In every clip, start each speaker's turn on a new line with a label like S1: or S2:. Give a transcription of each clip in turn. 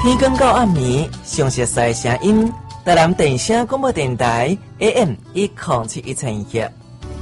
S1: 天光到暗暝，详细的声音，台南电声广播电台 AM107171。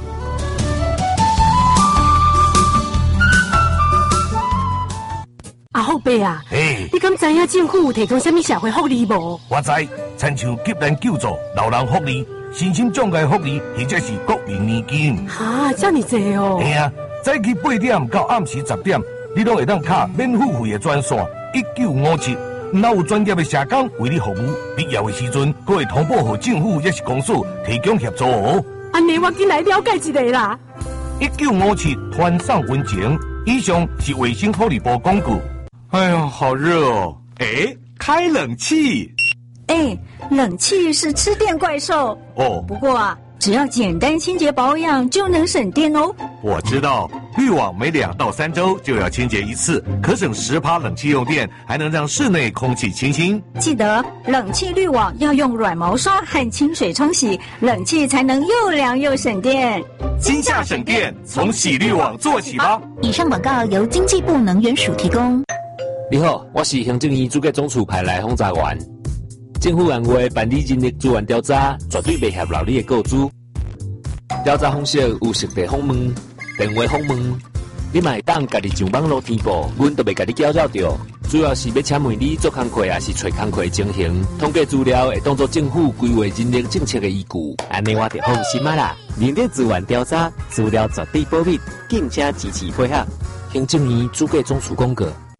S2: 阿后伯啊，
S3: 嘿，
S2: 你敢知影政府有提供什么社会福利无？
S3: 我知，亲像急难救助、老人福利、身心障碍福利，或者是国民年金。
S2: 哈，这么济哦！
S3: 嘿啊，早起8点到暗时10点，你拢会当卡免付费的专线1957。若有专业的社工为你服务，必要的时阵，佫会通报给政府也是公司提供协助哦。
S2: 安尼我进来了解一下啦。
S3: 1957团上温情，以上是卫生福利部广告。
S4: 哎呦，好热哦！哎，开冷气。
S5: 哎，冷气是吃电怪兽
S4: 哦。
S5: 不过啊，只要简单清洁保养就能省电哦。
S4: 我知道，滤网每2到3周就要清洁一次，可省10%冷气用电，还能让室内空气清新。
S5: 记得冷气滤网要用软毛刷和清水冲洗，冷气才能又凉又省电。
S4: 今夏省电，从洗滤网做起吧。
S6: 以上广告由经济部能源署提供。
S7: 你好，我是行政院主计总处派来轰炸员。政府按话办理人力资源调查，绝对袂合劳你的告知。调查方式有实地访问、电话访问，你嘛会当家己上网络填报，阮都袂甲你搅扰着。主要是要请问你做工课，还是找工课情形，统计资料会当作政府规划人力政策的依据。
S8: 安尼我就放心啊啦！人力资源调查资料绝对保密，敬请支持配合。
S7: 行政院主计总处广告。